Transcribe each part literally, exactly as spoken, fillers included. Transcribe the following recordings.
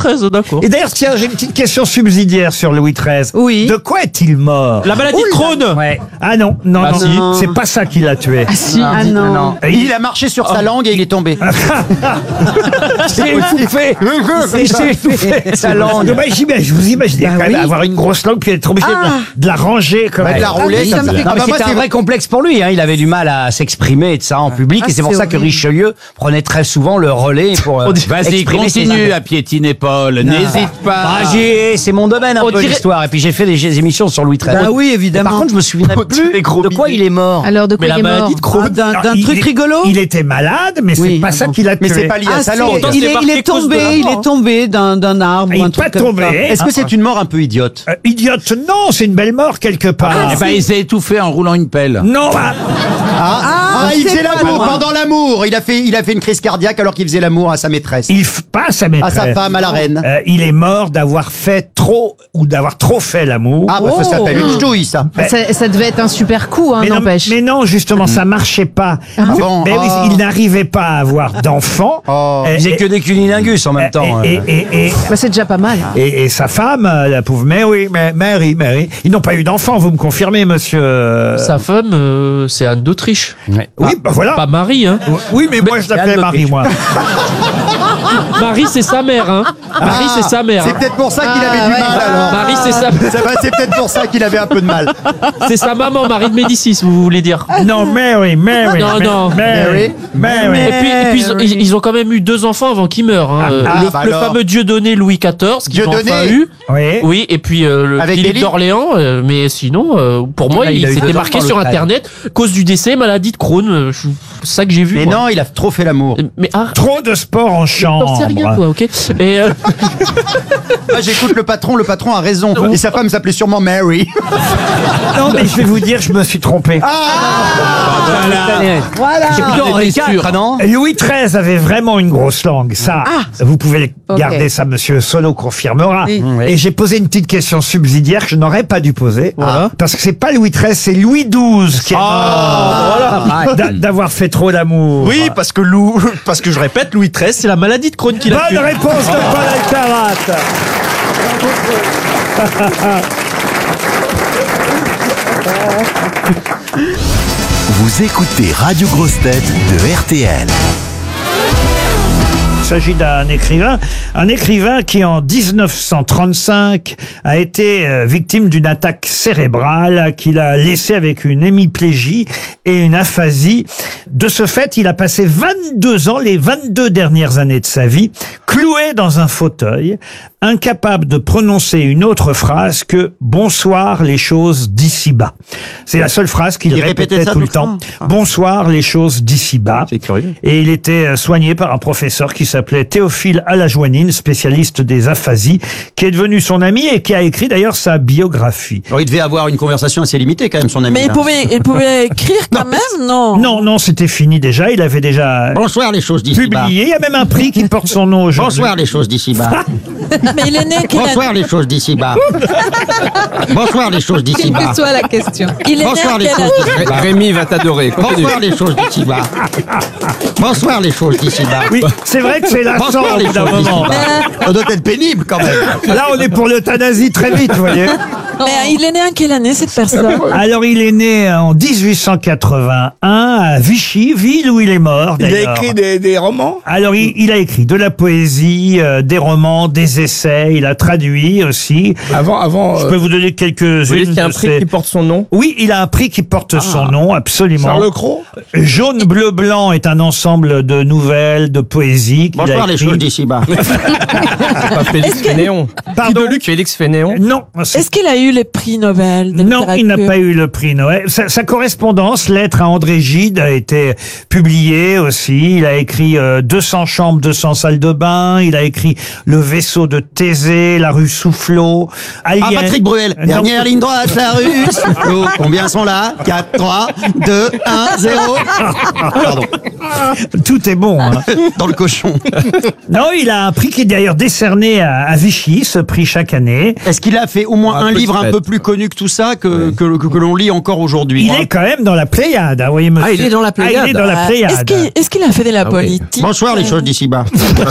treize, d'accord. Et d'ailleurs, tiens, j'ai une petite question subsidiaire sur Louis treize. Oui. De quoi est-il mort? La maladie de Crohn. Ouais. Ah non, non, Ah, non, si. non. C'est pas ça qui l'a tué. Ah si, ah non. Non. Il a marché sur sa langue et il est tombé. C'est étouffé. C'est étouffé. Sa langue. Non, bah, j'imagine- je vous imaginez Bah quand même oui. avoir une grosse langue puis être obligé de, la, de la ranger comme Ouais, de la rouler. Ah oui, ça comme me ça. fait- Ah, Non, mais bah, moi, c'était un c'est vrai complexe pour lui. Hein. Il avait du mal à s'exprimer de ça en public, Ah, et c'est pour c'est ça que horrible. Richelieu prenait très souvent le relais pour euh, Vas-y, exprimer ses continue idées. à piétiner Paul. N'hésite pas. Ah, j'ai- c'est mon domaine un On peu dirait- l'histoire. Et puis j'ai fait des émissions sur Louis treize. Bah oui, Et évidemment. par contre, je me souviens plus de quoi il est mort. Alors de quoi Mais la il est mort maladie de Crohn. Ah, d'un Alors, d'un il truc est- rigolo. Il était malade, mais c'est Oui, pas ah ça bon. qui l'a tué. Mais c'est pas lié à Ah, sa c'est- langue. Pourtant, il c'est est, il marqué est cause de tombé, la il mort, est hein. tombé d'un d'un arbre Il ou un est truc pas comme tombé. ça. Est-ce que c'est une mort un peu idiote? Euh, idiote, non, c'est une belle mort quelque part. Eh ben, il s'est étouffé en roulant une pelle. Non, bah, Ah, ah, il c'est faisait pas l'amour loin. pendant l'amour. Il a fait, il a fait une crise cardiaque alors qu'il faisait l'amour à sa maîtresse. il f- pas à sa maîtresse. À sa femme, à la reine. Euh, il est mort d'avoir fait trop ou d'avoir trop fait l'amour. Ah, bah, ça Oh. s'appelle une ch'touille, ça. Ça, ça devait être un super coup, hein, mais, non, n'empêche. mais non, justement, ça marchait pas. Ah bon, Mais oui, ah. il n'arrivait pas à avoir d'enfants. Oh. Et- Il faisait et- que des cunilingus en même temps. Et, euh. et, et, et, Bah, c'est déjà pas mal. et- et sa femme, euh, la pauvre Mary, Ma- Mary, Mary, ils n'ont pas eu d'enfants, vous me confirmez, monsieur euh, Sa femme, euh, c'est Anne d'Autriche. Oui, bah voilà. Pas Marie, hein. Oui, mais moi je l'appelais Anne Marie, moi. Marie, c'est sa mère, hein. Marie, c'est sa mère. C'est hein. peut-être pour ça qu'il avait Ah, du ouais. mal alors. Marie, c'est sa, Ça va, c'est peut-être pour ça qu'il avait un peu de mal. c'est sa maman, Marie de Médicis, vous voulez dire. Non, Mary, Mary. Non, Ma- non. Mary, Mary. Et puis, et puis ils, ont- ils- ils ont quand même eu deux enfants avant qu'il meure. Hein. Euh, ah, le, bah le alors. fameux Dieudonné Louis quatorze, qui a Dieudonné. enfin eu. Oui. Oui, et puis euh, le Avec Philippe Élie. d'Orléans. euh, mais sinon, euh, pour moi, Ouais, il il, a eu s'était deux marqué enfants, sur le frère. Internet, cause du décès, maladie de Crohn. euh, je- C'est ça que j'ai vu. Mais moi. non, il a trop fait l'amour. Mais ah, Trop de sport en t'en chambre. sais rien, toi, ok. Et euh, Ah, j'écoute le patron, le patron a raison. Et sa femme s'appelait sûrement Mary. Non, mais je vais vous dire, je me suis trompé. Voilà. C'est plutôt on Henri était quatre, sûr. non? Louis treize avait vraiment une grosse langue. Ça, vous pouvez Ok. garder ça, monsieur Solo confirmera. Oui. Et j'ai posé une petite question subsidiaire que je n'aurais pas dû poser. Voilà. Parce que c'est pas Louis treize, c'est Louis douze qui est mort d'a- d'avoir fait trop d'amour. oui, parce que Lou, parce que je répète, Louis treize, c'est la maladie de Crohn qu'il a Bonne tué. réponse de Paul Alcarat. Vous écoutez Radio Grosse Tête de R T L. Il s'agit d'un écrivain, un écrivain qui en dix-neuf cent trente-cinq a été euh, victime d'une attaque cérébrale qu'il a laissée avec une hémiplégie et une aphasie. De ce fait, il a passé vingt-deux ans, les vingt-deux dernières années de sa vie, cloué dans un fauteuil, incapable de prononcer une autre phrase que « Bonsoir les choses d'ici-bas ». C'est la seule phrase qu'il Il répétait répétait ça tout le tout le temps. temps. « Bonsoir les choses d'ici-bas ». C'est curieux. Et il était euh, soigné par un professeur qui s'appelait Théophile Alajoanine, spécialiste des aphasies, qui est devenu son ami et qui a écrit d'ailleurs sa biographie. Alors, il devait avoir une conversation assez limitée quand même, son ami. Mais il là. pouvait, il pouvait écrire quand même, non? Non, non, c'était fini déjà. Il avait déjà Bonsoir les choses d'ici-bas. publié. Il y a même un prix qui porte son nom aujourd'hui. Bonsoir les choses d'ici-bas. Mais il est né quelle année? Bonsoir les choses d'ici-bas. Bonsoir les choses Quelle d'ici-bas. que soit la question. Il est né Bonsoir en les quelle choses année? d'ici-bas. Rémi va t'adorer. Continue. Bonsoir les choses d'ici-bas. Bonsoir les choses d'ici-bas. Oui, c'est vrai que c'est lassant Bonsoir au les bout d'un choses moment. d'ici-bas. Ça doit être pénible quand même. Là, on est pour l'euthanasie très vite, vous voyez. Mais il est né en quelle année, cette personne? Alors, il est né en dix-huit cent quatre-vingt-un à Vichy, ville où il est mort. Il a d'ailleurs. écrit des, des romans. Alors, il, il a écrit de la poésie, euh, des romans, des essais. Il a traduit aussi. Avant, avant. Je euh, peux vous donner quelques-unes. vous voyez qu'il y a un de prix ces- qui porte son nom. Oui, il a un prix qui porte son nom, absolument. Charles Cros. Jaune, bleu, blanc est un ensemble de nouvelles, de poésie. qu'il a Bonsoir les écrit. choses d'ici-bas. Pas Félix Fénéon. Pardon. Qui de Luc Félix Fénéon. Non, c'est- Est-ce qu'il a eu le prix Nobel de non, il n'a littérature? pas eu le prix Noël. Sa, sa correspondance, lettre à André Gide, a été publiée aussi. Il a écrit euh, deux cents chambres, deux cents salles de bain. Il a écrit Le vaisseau de Thésée, La rue Soufflot. Ah, Alien- Patrick Bruel. Non. Dernière ligne droite, la rue. Soufflot. Combien sont là? quatre, trois, deux, un, zéro. Pardon. Tout est bon. Hein. Dans le cochon. Non, il a un prix qui est d'ailleurs décerné à, à Vichy, ce prix chaque année. Est-ce qu'il a fait au moins Un un petit livre livres un peu plus connus que tout ça que, que, que, que l'on lit encore aujourd'hui. Il est quand même dans la Pléiade, hein, voyez, monsieur. Ah, il est dans la Pléiade. Ah, il est dans la Euh, Pléiade. Est-ce qu'il est-ce qu'il a fait de la Ah oui. politique? Bonsoir les choses d'ici-bas.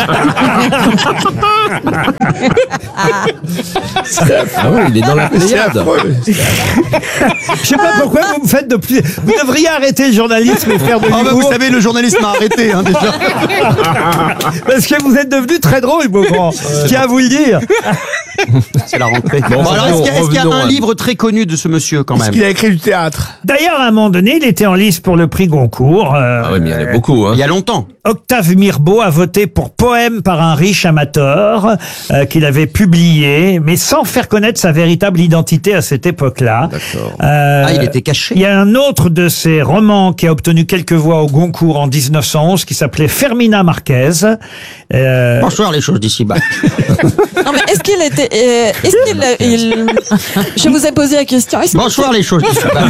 Ah oui, il est dans la Pléiade. Je sais pas pourquoi vous me faites de plus. Vous devriez arrêter le journalisme et faire de Ah bah, l'humour. vous savez, le journaliste m'a arrêté hein, déjà. Parce que vous êtes devenu très drôle, Beaugrand. Je tiens à vous le dire. C'est la rentrée. Bon, Bon, alors, est-ce qu'il y a, est-ce qu'il y a revenons un à- livre très connu de ce monsieur quand Est-ce même? qu'il a écrit du théâtre? D'ailleurs, à un moment donné, il était en lice pour le prix Goncourt. Euh, Ah oui, mais il y en a beaucoup. Hein. Il y a longtemps. Octave Mirbeau a voté pour Poème par un riche amateur euh, qu'il avait publié, mais sans faire connaître sa véritable identité à cette époque-là. Euh, Ah, il était caché. Il y a un autre de ses romans qui a obtenu quelques voix au Goncourt en dix-neuf cent onze qui s'appelait Fermina Marquez. Euh, Bonsoir les choses d'ici-bas. Non, mais est-ce qu'il était. euh, est-ce qu'il. a- il- Je vous ai posé la question. Est-ce que Bonsoir les choses d'ici-bas.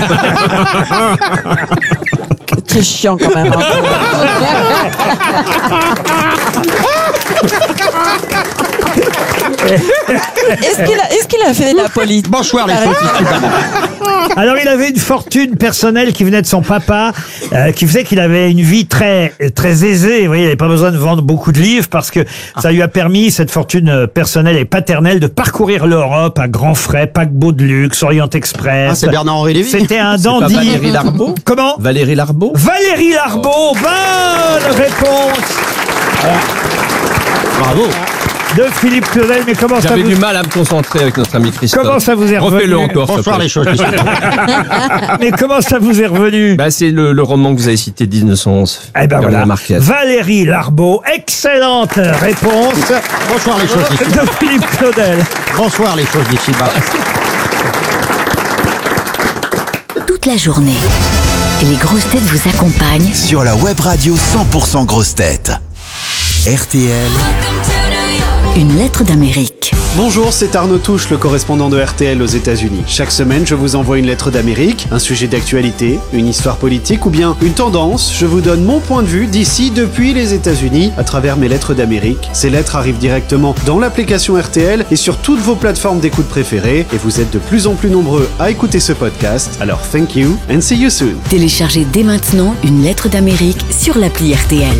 c'est très chiant quand même. hein. Est-ce qu'il a, est-ce qu'il a fait de la politique? Bonsoir les choses d'ici-bas. Alors, il avait une fortune personnelle qui venait de son papa, euh, qui faisait qu'il avait une vie très très aisée. Vous voyez, il n'avait pas besoin de vendre beaucoup de livres parce que ça lui a permis, cette fortune euh, personnelle et paternelle, de parcourir l'Europe à grands frais, paquebot de luxe, Orient Express. Ah, c'est Bernard-Henri Lévy. C'était un C'est pas dandy. Valérie Larbaud Comment Valérie Larbaud Valérie Larbaud. Bonne réponse Bravo. de Philippe Claudel. Mais comment ça J'avais vous... du mal à me concentrer avec notre ami Christophe. Comment ça vous est revenu? Refais-le encore, s'il te Bonsoir plaît. les choses d'ici-bas. Mais comment ça vous est revenu? Bah, c'est le, le roman que vous avez cité, dix-neuf cent onze. Eh ben voilà. Marquez. Valérie Larbaud. Excellente réponse Bonsoir les choses d'ici-bas. de Philippe Claudel. Bonsoir les choses d'ici-bas. Toute la journée, les grosses têtes vous accompagnent Sur la web radio cent pour cent grosses têtes. R T L. une lettre d'Amérique. Bonjour, c'est Arnaud Touche, le correspondant de R T L aux États-Unis. Chaque semaine, je vous envoie une lettre d'Amérique, un sujet d'actualité, une histoire politique ou bien une tendance. Je vous donne mon point de vue d'ici, depuis les États-Unis, à travers mes lettres d'Amérique. Ces lettres arrivent directement dans l'application R T L et sur toutes vos plateformes d'écoute préférées. Et vous êtes de plus en plus nombreux à écouter ce podcast. Alors, thank you and see you soon. Téléchargez dès maintenant une lettre d'Amérique sur l'appli R T L.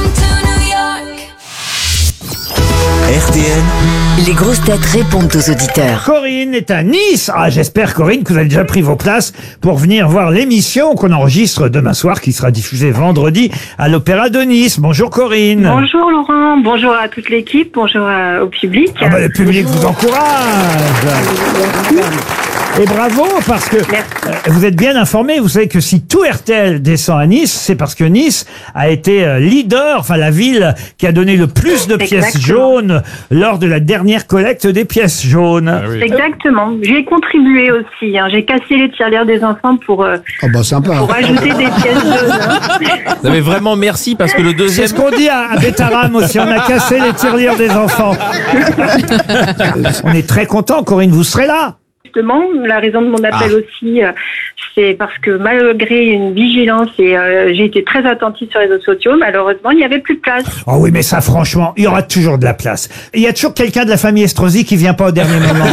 R T L. Les grosses têtes répondent aux auditeurs. Corinne est à Nice. Ah, j'espère, Corinne, que vous avez déjà pris vos places pour venir voir l'émission qu'on enregistre demain soir, qui sera diffusée vendredi à l'Opéra de Nice. Bonjour, Corinne. Bonjour Laurent, bonjour à toute l'équipe, bonjour à- au public. Ah bah, le public vous encourage. Et bravo, parce que euh, vous êtes bien informé. Vous savez que si tout R T L descend à Nice, c'est parce que Nice a été euh, leader, enfin la ville qui a donné le plus de pièces Exactement. jaunes lors de la dernière collecte des pièces jaunes. Exactement, j'y ai contribué aussi. hein. J'ai cassé les tirelires des enfants pour, euh, Oh bah sympa. pour ajouter des pièces jaunes. hein. Non, mais vraiment, merci, parce que le C'est deuxième... ce qu'on dit à, à Bétaram aussi, on a cassé les tirelires des enfants. On est très content, Corinne, vous serez là. Justement, la raison de mon appel aussi, euh, c'est parce que malgré une vigilance et euh, j'ai été très attentive sur les réseaux sociaux, malheureusement, il n'y avait plus de place. Oh oui, mais ça, franchement, il y aura toujours de la place. Il y a toujours quelqu'un de la famille Estrosi qui vient pas au dernier moment.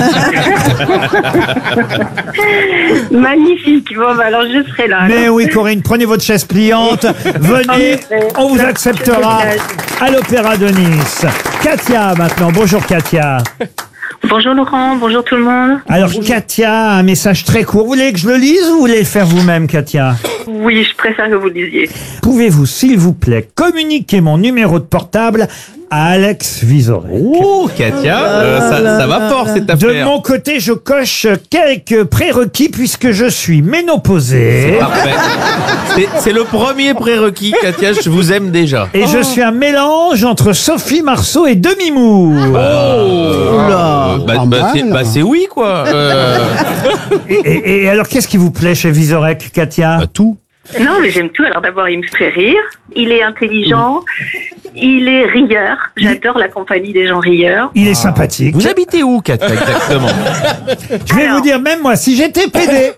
Magnifique, bon, bah, alors je serai là. Mais alors. oui, Corinne, prenez votre chaise pliante, venez, on vous acceptera à l'Opéra de Nice. Katia, maintenant. Bonjour, Katia. Bonjour Laurent, bonjour tout le monde. Alors, Katia, un message très court. Vous voulez que je le lise ou vous voulez le faire vous-même, Katia? Oui, je préfère que vous le disiez. Pouvez-vous, s'il vous plaît, communiquer mon numéro de portable à Alex Vizorek? Oh, Katia, euh, ça, ça va fort, cette De affaire. mon côté, je coche quelques prérequis puisque je suis ménopausé. Parfait. C'est- C'est le premier prérequis, Katia, je vous aime déjà. Et je suis un mélange entre Sophie Marceau et Demi-Moore. Euh, bah, bah, c'est bah, c'est oui, quoi. Euh, Et, et- et alors, qu'est-ce qui vous plaît chez Vizorek, Katia? bah, tout. Non, mais j'aime tout. Alors d'abord, il me fait rire. Il est intelligent. Il est rieur. J'adore la compagnie des gens rieurs. Il est sympathique. Vous habitez où, Katia, exactement? Je vais vous dire, même moi, si j'étais pédé...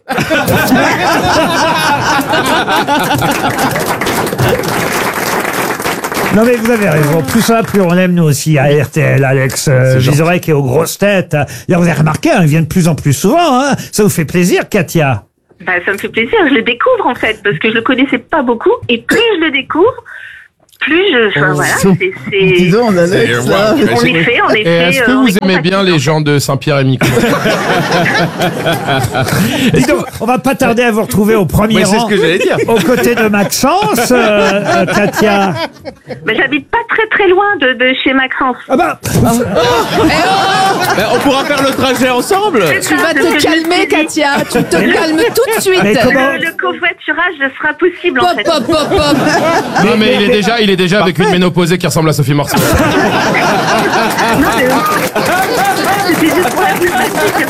Non mais vous avez raison, plus ça, plus on aime nous aussi à R T L, Alex euh, Vizorek et aux grosses têtes. Là, vous avez remarqué, hein, ils viennent de plus en plus souvent, hein. Ça vous fait plaisir, Katia? Bah, ça me fait plaisir, je le découvre en fait, parce que je le connaissais pas beaucoup, et plus je le découvre, plus je... Enfin, voilà, c'est... c'est- Dis donc, Alex, Et, là. ouais, En c'est- effet, en Et effet... est-ce que euh, on vous est aimez bien les gens de Saint-Pierre et Miquelon? Dis donc, on va pas tarder à vous retrouver au premier Ouais, c'est rang, ce que j'allais dire. aux côtés de Maxence, euh, euh, Katia. Bah, j'habite pas très très loin de, de chez Maxence. Ah bah, Ben, on pourra faire le trajet ensemble. Tu vas te calmer, Katia. Tu te calmes tout de suite. Mais comment- Le, le covoiturage sera possible en Pop, fait. pop, pop, pop. Non, mais il est déjà, il est déjà avec une ménopausée qui ressemble à Sophie Marceau. Non, mais- C'était juste pour la plus pratique.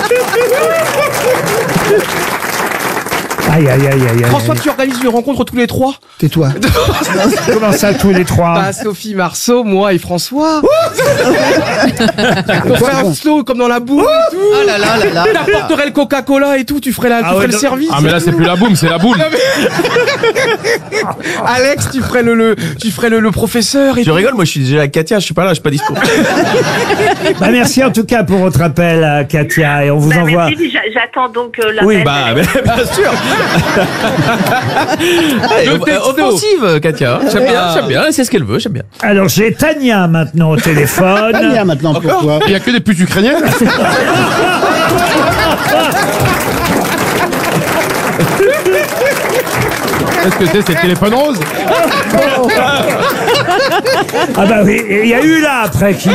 aïe, aïe, aïe, aïe, aïe. François, tu organises une rencontre tous les trois? Tais-toi. Comment ça, tous les trois? Bah, Sophie Marceau, moi et François. On ferait un slow comme dans la boum et tout. Oh là là là là. T'apporterais le Coca-Cola et tout, tu ferais, la, tu Ah ferais ouais, le non. service. Ah, mais là, c'est plus la boum, c'est la boule. Alex, tu ferais le, le, tu ferais le, le professeur et Je tout. rigole, moi je suis déjà avec Katia, je suis pas là, je suis pas dispo. Bah, merci en tout cas pour votre appel, euh, Katia, et on vous Bah, envoie... merci, j'a- j'attends donc euh, l'appel. Oui, bah, bien sûr. Hey, Le off- texto. offensive, Katia. J'aime bien, j'aime bien. C'est ce qu'elle veut, j'aime bien. Alors, j'ai Tania maintenant au téléphone. Tania, maintenant, pourquoi? Il y a que des putes ukrainiennes. Est-ce que c'est cette téléphone rose? Ah bah oui, et il y a eu là après qui...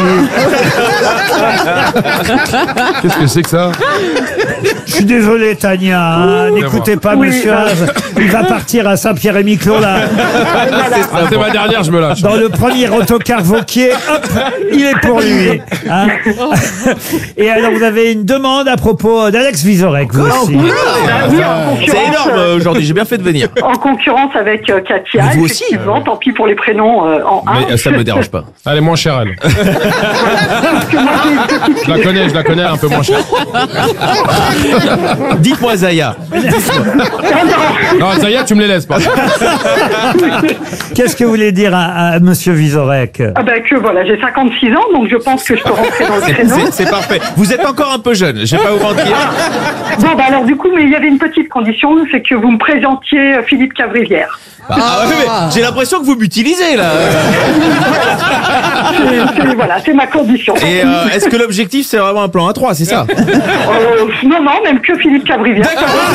Qu'est-ce que c'est que ça? Je suis désolé, Tania, hein, n'écoutez pas Monsieur Haas. Il va partir à Saint-Pierre-et-Miquelon, là. Ah, c'est ma dernière, je me lâche. Dans le premier autocar Vauquier, hop, il est pour lui. Hein. Et alors, vous avez une demande à propos d'Alex Vizorek, vous aussi. Oui, en concurrence, C'est énorme euh, aujourd'hui, j'ai bien fait de venir. En concurrence avec euh, Katia, Mais vous aussi. effectivement, tant pis pour les prénoms euh, en un. Mais euh, ça me dérange pas. Elle est moins chère, elle. Je la connais, je la connais, elle est un peu moins chère. Dites-moi, Zaya. Non, Zaya, tu me les laisses, pas. Qu'est-ce que vous voulez dire à, à Monsieur Vizorek? Ah bah que voilà, j'ai cinquante-six ans, donc je pense que je peux rentrer dans le C'est- créneau. C'est c'est parfait. Vous êtes encore un peu jeune, je vais pas vous mentir. Bon bah alors du coup, mais il y avait une petite condition, c'est que vous me présentiez euh, Philippe Cavrivière. Ah, ouais, mais j'ai l'impression que vous m'utilisez là. C'est- c'est- voilà, c'est ma condition. Et euh, est-ce que l'objectif c'est vraiment un plan A trois, c'est ça? Euh, non, non, même que Philippe Cavrivière.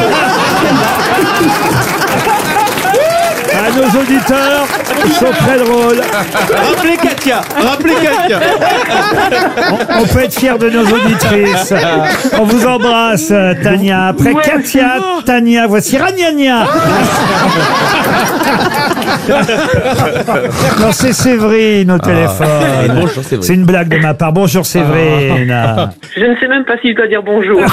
À nos auditeurs, ils sont très drôles. Rappelez Katia, rappelez Katia. On, on peut être fiers de nos auditrices. On vous embrasse, Tania. Après Ouais, Katia, Tania, voici Ragnagna. Non, c'est Séverine au téléphone. bonjour, Séverine. C'est une blague de ma part. Bonjour Séverine. Je ne sais même pas si je dois dire bonjour.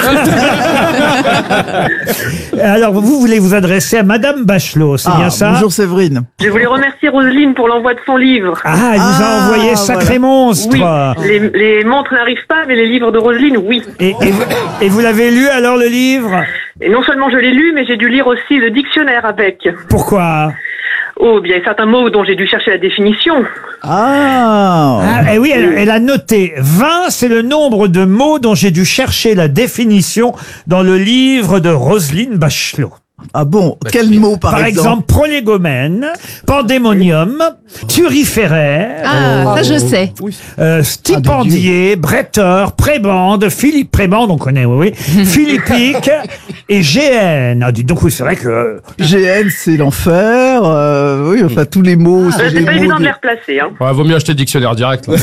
Alors, vous voulez vous adresser à Madame Bachelot, c'est bien ça? Bonjour Séverine. Je voulais remercier Roselyne pour l'envoi de son livre. Ah, elle vous a Ah, envoyé sacré monstre. Oui, les, les montres n'arrivent pas, mais les livres de Roselyne, oui. Et, et vous, et vous l'avez lu alors le livre? Et non seulement je l'ai lu, mais j'ai dû lire aussi le dictionnaire avec. Pourquoi? Oh, bien, il y a certains mots dont j'ai dû chercher la définition. Ah, Ah, et oui, elle, elle a noté vingt, c'est le nombre de mots dont j'ai dû chercher la définition dans le livre de Roselyne Bachelot. ah bon, quel mot par, Par exemple, prolégomène, pandémonium, turiféraire, Ah, ça je sais. euh, stipendier, bretteur, prébande, Philippe Prébande, on connaît, oui, oui, philippique et G N. Ah, dites donc, oui, c'est vrai que... G N, c'est l'enfer. euh, oui, enfin, tous les mots. Euh, c'est c'est des pas mots évident de- de les replacer, hein. Ouais, vaut mieux acheter le dictionnaire direct. Là.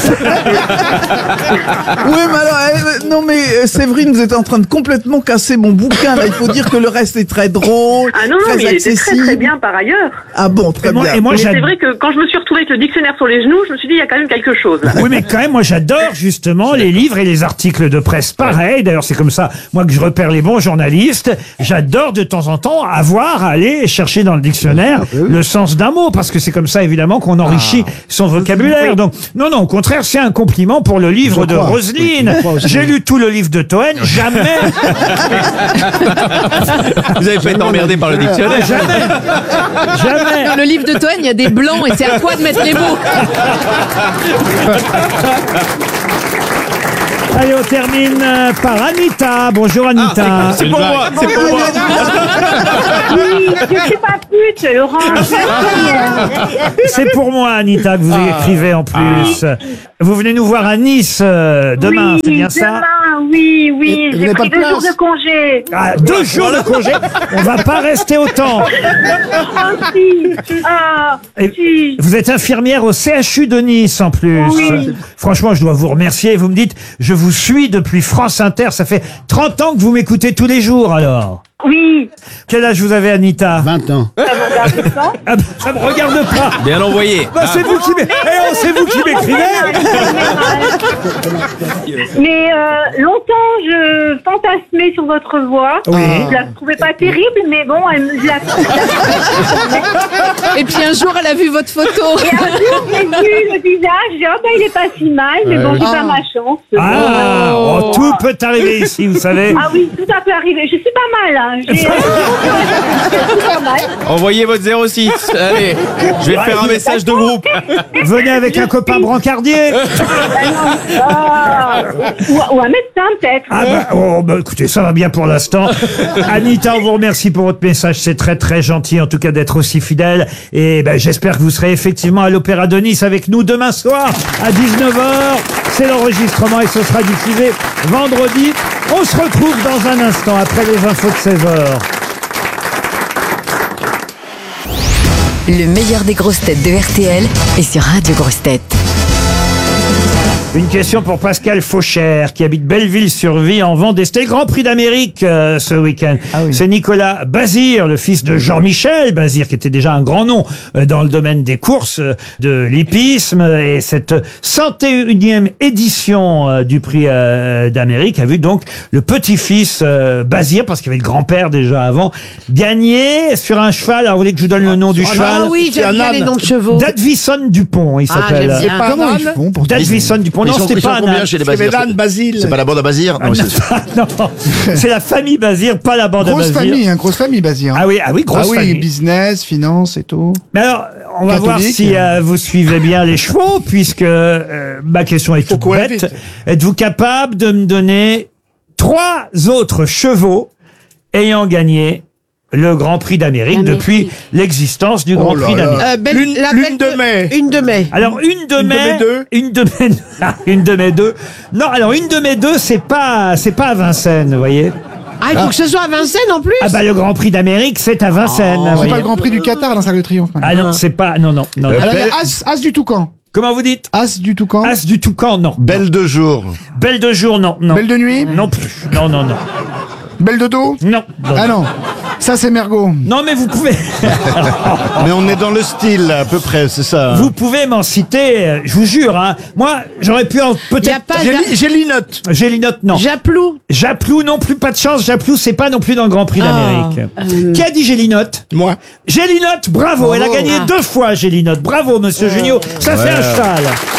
Oui, mais alors, euh, non, mais euh, Séverine, vous êtes en train de complètement casser mon bouquin. Là, il faut dire que le reste est très drôle, Ah non, non, très mais il était très accessible. très bien par ailleurs. Ah bon, très Et moi- bien. et moi, mais j'ad- c'est vrai que quand je me suis retrouvée avec le dictionnaire sur les genoux, je me suis dit, il y a quand même quelque chose là. Oui, mais quand même, moi, j'adore justement les livres et les articles de presse. Pareil, d'ailleurs, c'est comme ça, moi, que je repère les bons journalistes. J'adore de temps en temps avoir à aller chercher dans le dictionnaire le sens d'un mot, parce que c'est comme ça, évidemment, qu'on enrichit son vocabulaire. Donc, non, non, au contraire, c'est un compliment pour le livre Je de crois. Roselyne. Je crois aussi. J'ai lu tout le livre de Toen, jamais. Vous avez fait tant emmerdé par le dictionnaire. Jamais. Jamais. Dans le livre de Toen, il y a des blancs et c'est à toi de mettre les mots. Allez, on termine euh, par Anita. Bonjour Anita. Ah, c'est pour moi, c'est pour moi. Oui, je suis pas pute, Laurent. C'est pour moi, Anita, que vous Ah. écrivez en plus. Vous venez nous voir à Nice euh, demain, oui, c'est bien ça? Demain, oui, oui. vous J'ai n'avez pris pas de deux jours place de congé. Ah, deux jours de congé. On va pas rester autant. Ah, si. Ah, Et si. vous êtes infirmière au C H U de Nice en plus. Oui. Franchement, je dois vous remercier. Vous me dites, je vous suis depuis France Inter. Ça fait trente ans que vous m'écoutez tous les jours alors. Oui. Quel âge vous avez, Anita? vingt ans. Ça vous regarde pas? Ah, bah, ça me regarde pas. Bien envoyé. Bah, c'est vous qui m'é- Eh, oh, c'est vous qui m'écrivez. Mais euh, longtemps, je fantasmais sur votre voix. Oui. Je la trouvais pas terrible, mais bon, elle, je la Et puis un jour, elle a vu votre photo. Et un jour, j'ai vu le visage, j'ai dit, oh ben, il est pas si mal, mais bon, j'ai Ah. pas ma chance. Ah, Bon. oh, tout peut arriver ici, vous savez. Ah oui, tout a pu arriver. Je suis pas mal, hein. J'ai- Je suis pas mal. Envoyez votre zéro six. Allez, je vais faire un message de groupe. Venez avec un copain brancardier. Ah, ou, ou un médecin, peut-être. Ah bah, oh, bah, écoutez, ça va bien pour l'instant. Anita, on vous remercie pour votre message. C'est très très gentil en tout cas d'être aussi fidèle. Et ben, j'espère que vous serez effectivement à l'Opéra de Nice avec nous demain soir à dix-neuf heures. C'est l'enregistrement et ce sera diffusé vendredi. On se retrouve dans un instant après les infos de seize heures. Le meilleur des grosses têtes de R T L est sur Radio Grosses Têtes. Une question pour Pascal Fauchère, qui habite Belleville-sur-Vie en Vendée. C'était le Grand Prix d'Amérique euh, ce week-end. C'est Nicolas Bazir, le fils de Jean-Michel Bazir, qui était déjà un grand nom euh, dans le domaine des courses euh, de l'hippisme. Et cette cent et unième édition euh, du Prix euh, d'Amérique a vu donc le petit-fils euh, Bazir, parce qu'il y avait le grand-père déjà avant, gagner sur un cheval. Alors, vous voulez que je vous donne le nom du Ah cheval? oui, j'aime bien les noms de chevaux. Dadvison Dupont, il Ah, s'appelle. j'aime bien. Comment Un ils âne font pour Dadvison Dupont? Ils Non, sont- c'était ils sont pas un combien âne. chez les Bazir? C'est- C'est pas la bande à Bazir? Non, c'est- Non, c'est la famille Bazir, pas la bande à Grosse Bazir. famille, hein, grosse famille, Bazir. Ah oui, ah oui, grosse ah oui, famille. business, finance et tout. Mais alors, on va Catholique. voir si euh, vous suivez bien les chevaux, puisque euh, ma question est toute courir bête. vite. Êtes-vous capable de me donner trois autres chevaux ayant gagné le Grand Prix d'Amérique depuis l'existence du Grand Oh là Prix là. d'Amérique? Euh, belle- L'une- la l'une belle de mai. Une de mai. Alors une de Une de mai, mes deux une de mai, une de mes deux. Non, alors une de mes deux, c'est pas, c'est pas à Vincennes, vous voyez. Ah, il faut que ce soit à Vincennes en plus. Ah bah le Grand Prix d'Amérique, c'est à Vincennes. vous C'est voyez. pas le Grand Prix du Qatar dans le Cercle de Triomphe. Ah non, c'est pas, non, non, non. Alors, il y a As, As du Toucan. Comment vous dites? As du Toucan. As du Toucan, non. Belle de jour. Belle de jour, non, non. Belle de nuit. Non plus. Non, non, non. Belle de dos. Non. non. Ah non. Ça, c'est Mergot. Non, mais vous pouvez. Mais on est dans le style, à peu près, c'est ça. hein. Vous pouvez m'en citer, euh, je vous jure, hein. Moi, j'aurais pu en Il y a peut-être. pas J'ai Ja- li- j'ai l'inote. Gélinote, non. Japlou. Japlou, non plus, pas de chance. Japlou, c'est pas non plus dans le Grand Prix d'Amérique. Qui a dit Gélinote? Moi. Gélinote, bravo. Elle a gagné Ah. deux fois, Gélinote. Bravo, monsieur Junio. Ça fait un cheval.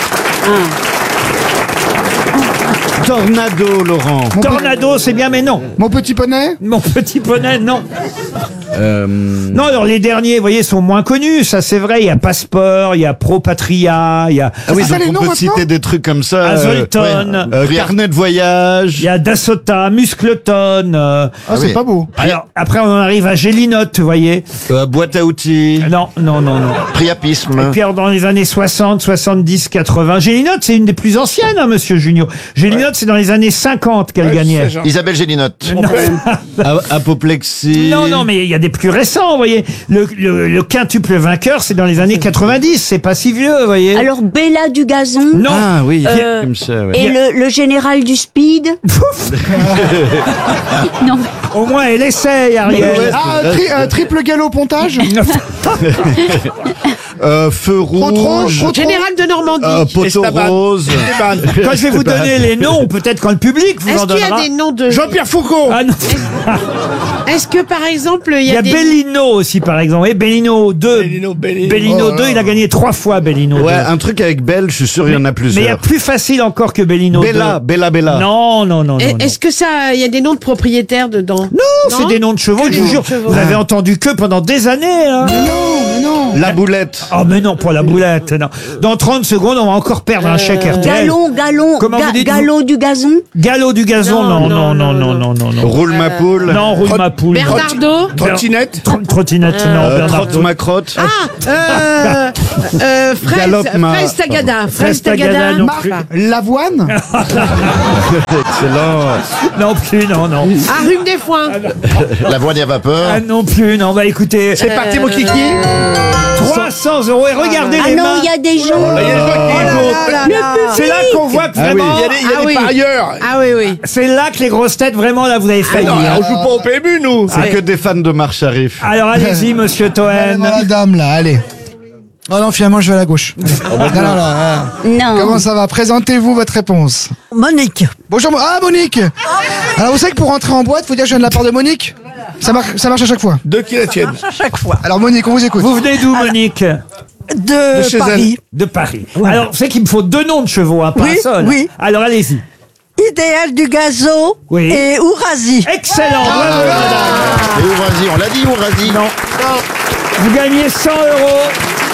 Tornado, Laurent. Mon Tornado, c'est bien, mais non. Mon petit poney. Mon petit poney, non. Euh, Non, alors les derniers, vous voyez, sont moins connus, ça c'est vrai. Il y a Passeport, il y a Pro Patria, il y a Ah oui, C'est ça, donc les on noms peut maintenant citer des trucs comme ça. Azolton. ouais. Euh, carnet de voyage. il y a Dasota, Muscleton. euh, Ah, c'est oui. pas beau. alors, après, on en arrive à Gélinote, vous voyez. Euh, boîte à outils. Non, non, non, non. Priapisme. Et puis alors, dans les années soixante, soixante-dix, quatre-vingts, Gélinote, c'est une des plus anciennes, hein, monsieur Junio. Gélinote, c'est dans les années cinquante qu'elle gagnait. Isabelle Gélinote. Non. A- Apoplexie. Non, non, mais il y a des plus récents, vous voyez. Le, le, le quintuple vainqueur, c'est dans les années quatre-vingt-dix, c'est pas si vieux, vous voyez. Alors, Bella du gazon. Non. Ah oui, Euh, comme ça, ouais. Et le, le général du speed. Non. Au moins, elle essaye, Ariel. Ah, tri- euh, triple galop pontage. Euh, feu rouge. Trotron, trotron. Général de Normandie. Euh, poteau rose. Quand je vais vous donner les noms, peut-être quand le public vous en Est-ce qu'il y donnera. a des noms de. Jean-Pierre Foucault. Ah non. Est-ce que par exemple, il Il y a, y a des... Bellino aussi, par exemple. Et Bellino deux. Bellino, Bellino. Bellino Oh. deux, il a gagné trois fois Bellino Ouais, deux. un truc avec Belle, je suis sûr, il y en a Mais il y a plusieurs. plus facile encore que Bellino Bella, deux. Bella, Bella. Non, non, non, non. Et- non. Est-ce que ça, il y a des noms de propriétaires dedans? Non, c'est des noms de chevaux, Que je des vous noms jure. de chevaux. Vous avez entendu que pendant des années. Hein. Mais non, mais non. La boulette. Oh, mais non, pas la boulette. Non. Dans trente secondes, on va encore perdre un chèque R T L. Galon, galon, Comment ga- vous dites, galop du gazon. Galop du gazon, non, non, non, non, non, non, non. Roule ma poule. Non, roule ma poule. non. Bernardo? Trottinette. Tr- Trottinette, non, Euh, Bernardo. Trotte ma crotte. Ah, euh, euh, fraise, Galope ma- fraise Tagada, fraise Fraise Tagada, Tagada. non. Marc, l'avoine. Excellent. Non plus, non, non. Ah, rhume des foins. La voile à vapeur. Ah non plus, non, bah écoutez. C'est parti, mon kiki. trois cents euros et regardez Ah les non, mains. il y a des gens. Oh là là. C'est là qu'on voit que Ah oui. vraiment. Il y a des, il y a Ah des oui. parieurs. Ah oui, oui. C'est là que les grosses têtes, vraiment, là, vous avez failli. Non, hein. on joue pas au P M U, nous. C'est que des fans de marche arrive. Alors allez-y, monsieur Allez Toen. voir la dame là, allez. Oh non, finalement, je vais à la gauche. Non, non, non, non. Non. Comment ça va? Présentez-vous votre réponse. Monique. Bonjour, Mo- ah Monique. Alors vous savez que pour rentrer en boîte, faut dire que je viens de la part de Monique. Ça marche, ça marche à chaque fois. Deux qui la tiennent. Chaque fois. Alors Monique, on vous écoute. Vous venez d'où, Monique? De, chez Paris. De Paris. Alors, c'est qu'il me faut deux noms de chevaux, hein, pas Oui, un seul. oui. Alors, allez-y. Idéal du gazo Oui. et Ourasi. Excellent. Ah, bravo, madame. Et Ourasi, on l'a dit, Ourasi. Non. Vous gagnez cent euros.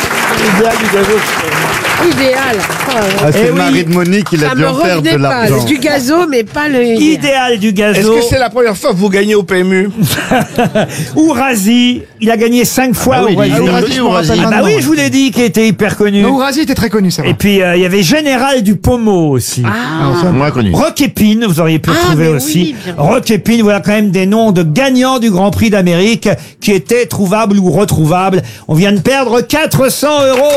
Idéal. Ah, c'est Eh le oui. mari de Monique, il a Ça dû me en perdre revenait de pas. l'argent. Du gazo, mais pas le. Idéal du Est-ce gazo. que c'est la première fois que vous gagnez au P M U? Ourasi, il a gagné cinq fois. Ah oui, Ourasi. il est Ourasi, Ourasi. Ah bah oui, je vous l'ai dit qu'il était hyper connu. Ourasi était très connu, ça va. Et puis, euh, il y avait Général du Pommeau aussi. Ah, moins connu. Rock Épine, vous auriez pu Ah, retrouver mais aussi. oui, bien. Rock Épine, voilà quand même des noms de gagnants du Grand Prix d'Amérique qui étaient trouvables ou retrouvables. On vient de perdre quatre cents euros.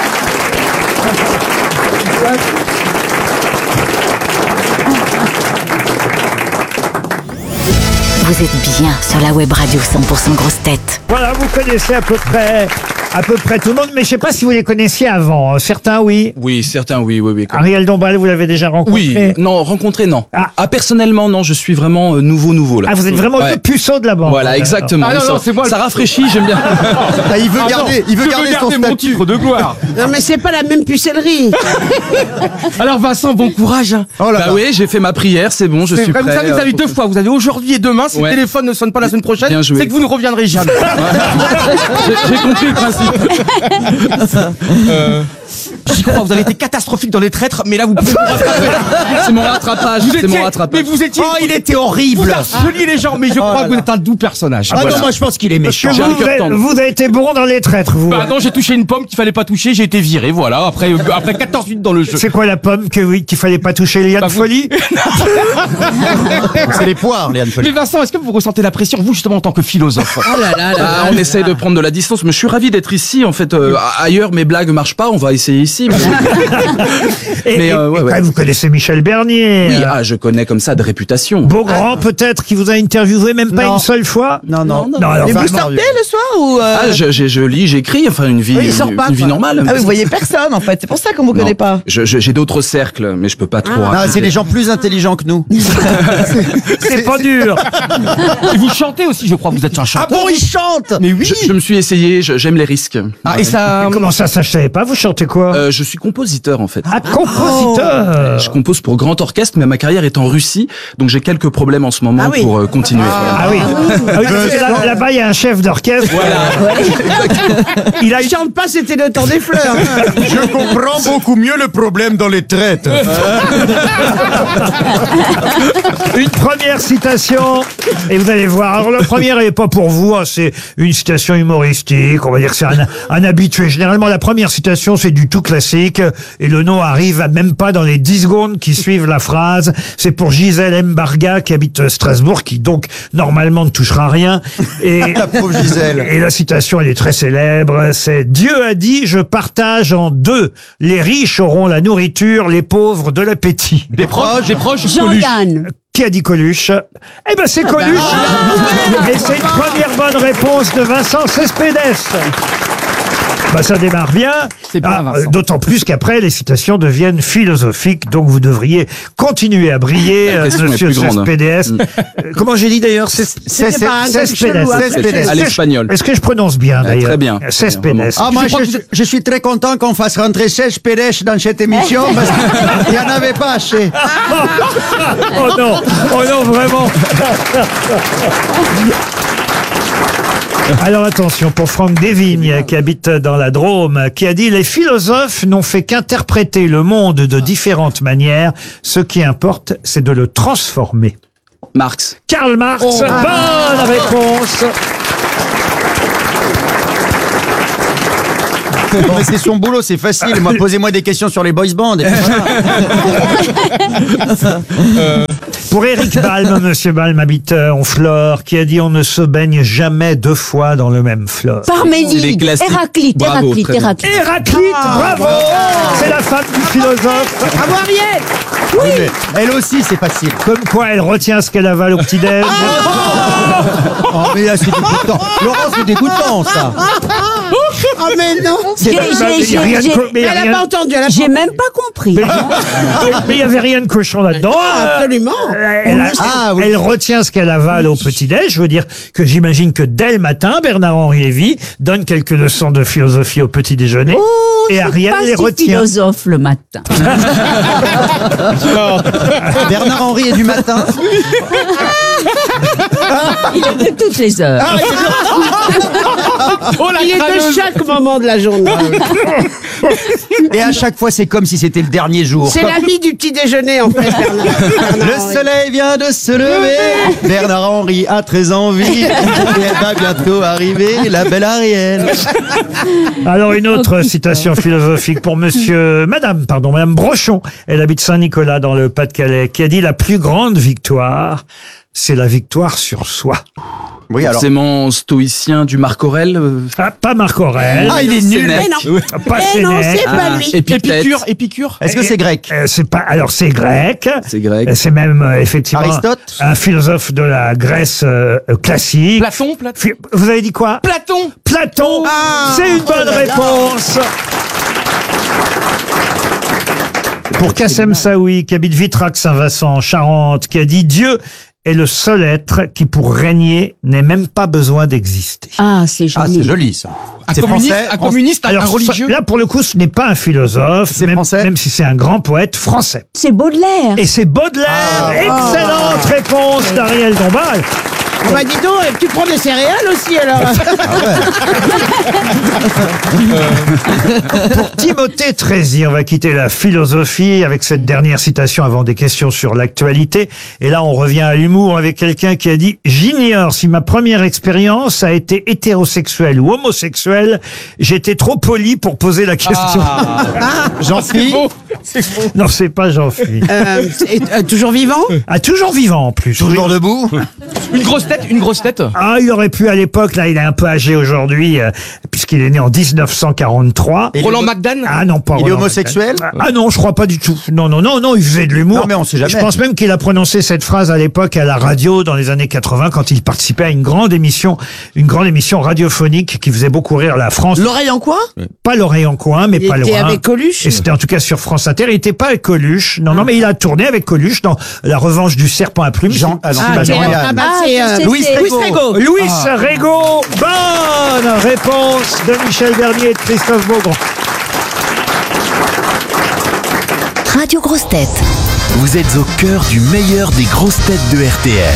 Vous êtes bien sur la web radio cent pour cent grosse tête. Voilà, vous connaissez à peu près, à peu près tout le monde, mais je sais pas si vous les connaissiez avant. Certains, oui. Oui, certains, oui, oui, oui. Comme- Ariel Dombal, vous l'avez déjà rencontré. Oui, non, rencontrer, non. Ah. Ah, personnellement, non, je suis vraiment euh, nouveau, nouveau, là. Ah, vous êtes vraiment Ouais. le puceau de la bande. Voilà, exactement. Ah non, ça, non, c'est moi le- ça rafraîchit, j'aime bien. Ah, il veut Ah garder, non, il veut je garder veux son garder mon statut. titre de gloire. Non, mais c'est pas la même pucellerie. Alors Vincent, bon courage. hein. Oh là Bah là. oui, j'ai fait ma prière, c'est bon, je C'est suis vrai, prêt. vous savez, vous euh, avez pour- deux fois. Vous avez aujourd'hui et demain. Si Ouais. le téléphone ne sonne pas la semaine prochaine, Bien joué. c'est que vous ne reviendrez jamais. J'ai j'ai compris le principe. Euh, J'y crois, vous avez été catastrophique dans les traîtres, mais là vous pouvez vous rattraper. c'est mon rattrapage, Vous c'est étiez- mon rattrapage. Mais vous étiez. Oh, il était horrible. Vous harceliez les gens, mais je crois que vous êtes un doux personnage. Ah non, moi je pense qu'il est méchant. Que J'ai un vous, cœur avez, tendre. vous avez été bon dans les traîtres, vous. Bah non, j'ai touché une pomme qu'il fallait pas toucher, j'ai été viré, voilà, après, euh, après quatorze minutes dans le jeu. C'est quoi la pomme que oui, qu'il fallait pas toucher, Liane Bah, vous- Folie? C'est les poires, Léane Folie. Mais Vincent, est-ce que vous ressentez la pression, vous justement en tant que philosophe? Oh là là là. Ah, on essaye de prendre de la distance, mais je suis ravi d'être ici. En fait, euh, ailleurs mes blagues marchent pas, on va essayer ici. Et, Mais, et- euh, ouais, et ouais. quand vous connaissez Michel Bernier. Oui, euh, ah, je connais comme ça de réputation. Beaugrand, peut-être, qui vous a interviewé même pas Non. une seule fois? Non, non. Non, alors, Et vous vraiment, sortez le soir ou euh, Ah, je, je, je lis, j'écris, enfin une vie, oui, il sort une, pas, une vie quoi. normale. Ah oui, vous voyez personne en fait, c'est pour ça qu'on vous Non. connaît pas. Je- je- J'ai d'autres cercles, mais je peux pas trop. Non, raconter. c'est les gens plus intelligents que nous. c'est pas dur. Et vous chantez aussi, je crois, vous êtes un Ah chanteur. bon, il chante. Mais oui. Je, je me suis essayé, je- j'aime les risques. Ah, et ça. Mais comment ça, ça je savais pas, vous chantez quoi? Euh, je suis compositeur en fait. Ah, compositeur. Je compose pour grand orchestre, mais ma carrière est en Russie, donc j'ai quelques problèmes en ce moment Ah oui. pour euh, continuer. Ah oui. Ah oui, parce que là- là-bas, il y a un chef d'orchestre. Il a Il chante pas, c'était le temps des fleurs. Je comprends beaucoup mieux le problème dans les traites. une première citation. Et vous allez voir. Alors, la première, elle n'est pas pour vous. hein, c'est une citation humoristique. On va dire que c'est un, un habitué. Généralement, la première citation, c'est du tout classique. Et le nom arrive à même pas dans les dix secondes qui suivent la phrase. C'est pour Gisèle Mbarga, qui habite Strasbourg, qui donc, normalement, ne touchera rien. Et, La pauvre Gisèle. Et la citation, elle est très célèbre. C'est « Dieu a dit, je partage en deux. Les riches auront la nourriture, les pauvres de l'appétit. » Des proches, des proches, Coluche. Jean-Yann. Qui a dit Coluche? Eh ben c'est Coluche. Et c'est une première bonne réponse de Vincent Cespedes. Bah Bah, ça démarre bien. C'est bien, Ah, Vincent. euh, D'autant plus qu'après, les citations deviennent philosophiques. Donc, vous devriez continuer à briller, La euh, pression est monsieur plus grande. P D S. Mm. Euh, Comment j'ai dit d'ailleurs C'est C'était pas un truc chelou, un truc Cespedes. À l'espagnol. Est-ce que je prononce bien Ah, d'ailleurs très bien. Cespedes. Ah, moi, je, je suis très content qu'on fasse rentrer seize Pérez dans cette émission parce qu'il n'y en avait pas assez. Oh non, oh non, vraiment. Alors attention, pour Franck Desvignes, qui habite dans la Drôme, qui a dit « Les philosophes n'ont fait qu'interpréter le monde de différentes manières. Ce qui importe, c'est de le transformer. Marx. » Karl Marx, Oh. bonne réponse. Non, mais c'est son boulot, c'est facile. Moi, posez-moi des questions sur les boys bands. Et puis voilà. Pour Éric Balme, monsieur Balme habite euh, Honfleur, qui a dit « On ne se baigne jamais deux fois dans le même fleuve. » C'est des Parménide, classiques. Héraclite, Bravo, Héraclite, très bien. Héraclite. Héraclite, bravo. C'est la femme du philosophe. Bravo Ariel. Oui, mais elle aussi, c'est facile. Comme quoi elle retient ce qu'elle avale au petit-déj. Oh, mais là, c'est dégoûtant. Laurent, c'est dégoûtant, ça. Oh mais non. J'ai- j'ai- Il y a rien de j'ai- co- mais il y a Elle rien- a pas entendu. Elle a J'ai pas... même pas compris. Mais mais il n'y avait rien de cochon là-dedans. Ah, absolument. Euh, Elle, a- Ah, oui. elle retient ce qu'elle avale au petit-déj. Je veux dire que j'imagine que dès le matin, Bernard-Henri Lévy donne quelques leçons de philosophie au petit-déjeuner. Oh, et c'est Ariel pas les si retient. philosophe le matin. Bernard-Henri est du matin. Il est de toutes les heures. Oh la Il est de crâneuse. chaque moment de la journée. Et à chaque fois, c'est comme si c'était le dernier jour. C'est la vie du petit déjeuner en fait. Bernard. Bernard Le Henry. soleil vient de se lever. Bernard-Henri a très envie. Et elle va bientôt arriver, la belle Ariel. Alors une autre citation philosophique pour monsieur, madame, pardon, madame Brochon. Elle habite Saint-Nicolas dans le Pas-de-Calais, qui a dit la plus grande victoire, c'est la victoire sur soi. Oui, alors. Forcément stoïcien du Marc Aurèle. euh, Ah, pas Marc Aurèle. Ah, il est nul. Sénèque. Mais non. Pas Eh non, Sénèque. c'est pas lui. Épictète. Épicure, Épicure. Est-ce que c'est grec? Euh, c'est pas. Alors c'est grec. C'est grec. Euh, C'est même euh, effectivement Aristote un philosophe de la Grèce euh, euh, classique. Platon, Platon. Fi- Vous avez dit quoi? Platon. Platon. Ah. C'est une bonne réponse. Pour Kassem Saoui, qui habite Vitrac-Saint-Vincent en Charente, qui a dit Dieu est le seul être qui, pour régner, n'ait même pas besoin d'exister. Ah, c'est Ah, joli. c'est joli, ça. Un C'est communiste, français. un communiste, un- un Alors, religieux. là, pour le coup, ce n'est pas un philosophe, C'est même, français même si c'est un grand poète français. C'est Baudelaire. Et c'est Baudelaire. Excellente réponse d'Ariel Dombal. On m'a dit donc, tu prends des céréales aussi alors. Pour Timothée Trézy, on va quitter la philosophie avec cette dernière citation avant des questions sur l'actualité. Et là, on revient à l'humour avec quelqu'un qui a dit « J'ignore si ma première expérience a été hétérosexuelle ou homosexuelle. J'étais trop poli pour poser la question. Jean-Philippe. Non, c'est pas Jean-Philippe. Euh, c'est, euh, toujours vivant. Ah, toujours vivant en plus. Toujours debout. Une grosse tête, une grosse tête. Ah, il aurait pu à l'époque, là, il est un peu âgé aujourd'hui, euh, puisqu'il est né en dix-neuf cent quarante-trois. Et Roland il est- McDan. Ah non, pas Il est Roland homosexuel? McDan. Ah non, je crois pas du tout. Non, non, non, non, il faisait de l'humour. Non, mais on sait jamais. Je pense même qu'il a prononcé cette phrase à l'époque à la radio dans les années quatre-vingts quand il participait à une grande émission, une grande émission radiophonique qui faisait beaucoup rire la France. L'oreille en quoi? Pas l'oreille en coin, mais Il pas était loin. avec Coluche. Et c'était en tout cas sur France Inter. Il était pas avec Coluche. Non, non, mais il a tourné avec Coluche dans La Revanche du Serpent à plumes. Jean, ah non, Ah, c'est pas quel- Jean-Yann. ah, bah, Ah, c'est, je euh, sais, Louis c'est- Trégo. Louis Ah. Régaud. Bonne réponse de Michel Bernier et de Christophe Beaugrand. Radio Grosses Têtes. Vous êtes au cœur du meilleur des grosses têtes de R T L.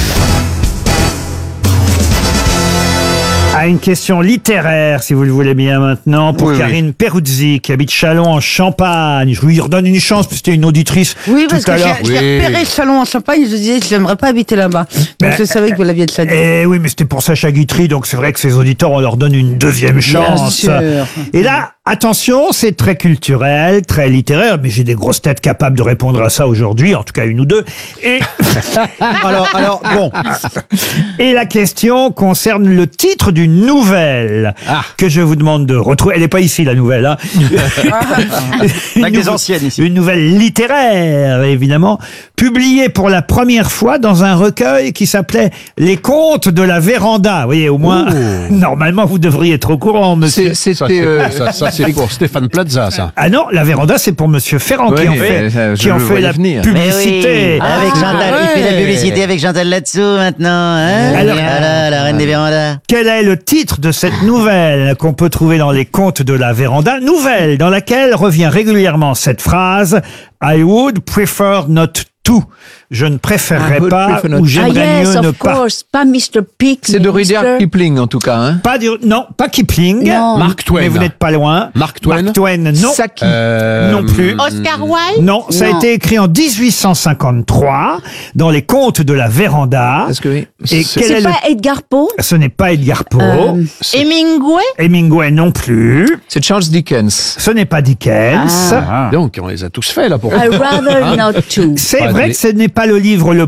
À une question littéraire, si vous le voulez bien maintenant, pour Oui, oui. Karine Peruzzi, qui habite Châlons en Champagne. Je lui redonne une chance, parce que c'était une auditrice Oui, parce tout à que l'heure. j'ai j'ai repéré Chalon en Champagne, je disais que j'aimerais pas habiter là-bas. Donc Ben, je savais que vous l'aviez déjà dit. Eh oui, mais c'était pour Sacha Guitry, donc c'est vrai que ses auditeurs, on leur donne une deuxième chance. sûr. Et là, attention, c'est très culturel, très littéraire, mais j'ai des grosses têtes capables de répondre à ça aujourd'hui, en tout cas une ou deux. Et Alors, alors, bon. Et la question concerne le titre d'une nouvelle que je vous demande de retrouver. Elle n'est pas ici, la nouvelle. Hein. Une Avec des nouve- anciennes ici. Une nouvelle littéraire, évidemment, publiée pour la première fois dans un recueil qui s'appelait Les Contes de la Véranda. Vous voyez, au moins, normalement, vous devriez être au courant, monsieur. C'était. euh, Ça, ça, C'est pour Stéphane Plaza, ça. Ah non, la véranda, c'est pour Monsieur Ferrand qui Oui, en oui, fait, ça, je qui en le fait voyais la venir. publicité. Mais oui, avec Chantal, il fait la publicité avec Chantal là-dessous maintenant. Hein Alors- voilà, la reine des vérandas. Quel est le titre de cette nouvelle qu'on peut trouver dans les contes de la véranda? Nouvelle dans laquelle revient régulièrement cette phrase « I would prefer not to ». Je ne préférerais I would pas prefer not ou to. j'aimerais ah yes, mieux ne of pas. course, pas mister Pig. C'est de mister Rudyard Kipling en tout cas. Hein. Pas du- non, pas Kipling. Non. Mark Twain. Mais vous n'êtes pas loin. Mark Twain. Mark Twain, non. Saki. Euh, Non plus. Oscar Wilde. Non, ça Non. a été écrit en dix-huit cent cinquante-trois dans les contes de la véranda. Parce que oui. Et C'est- quel est C'est le... pas Edgar Poe? Ce n'est pas Edgar Poe. Euh, Hemingway. Hemingway non plus. C'est Charles Dickens. Ce n'est pas Dickens. Donc, on les a tous faits, là, pour I rather Ah. not to. C'est Pas vrai des- que ce n'est pas le livre le